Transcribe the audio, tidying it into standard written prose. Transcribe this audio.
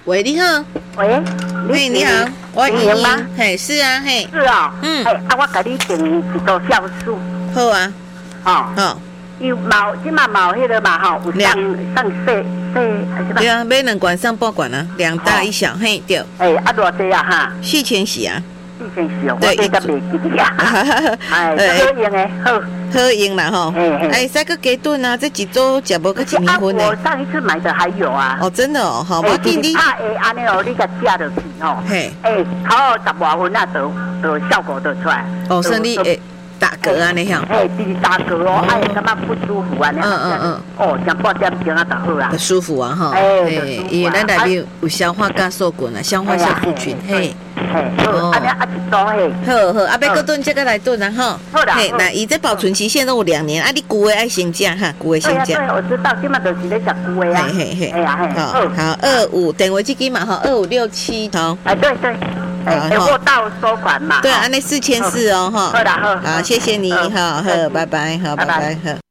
喂，你好。 喂， 嘿，你好，我莹莹。嘿，是啊，嘿。 是哦。我给你订一道酵素。 好啊。好。 有即嘛有迄个嘛吼，有上细还是吧？ 对啊，买2罐上半罐啊，2大1小，嘿，对。 偌济啊哈？ 4千洗啊。 4千洗哦，我这个袂记得啊。好用诶， 好用啦吼。使个加炖啊，这一组食无个1年份我上一次买的还有啊。 哦，真的哦，好，我给你。 安尼哦，你甲加落去吼。 嘿。 烤10外分啊，就效果就出来。 哦，所以你会打嗝啊，你想？ 就是打嗝哦，感觉不舒服啊，哦，像半点钟啊就好啦。 舒服啊哈。因为咱内面有消化酵素菌啊，消化酵素菌，嘿。 好，安尼一组嘿。 好，要搁炖这个来炖啊哈。 好啦。 嘿，那伊这保存期限都有2年，你旧的爱先食哈，旧的先食。 对，我知道，今嘛就是咧食旧的啊。 嘿。 好 ，25电话这支嘛哈，2567好。 对。货到收款嘛。 对，安尼4400哦哈。 好啦，好。 好，谢谢你，好，拜拜，好，拜拜，好。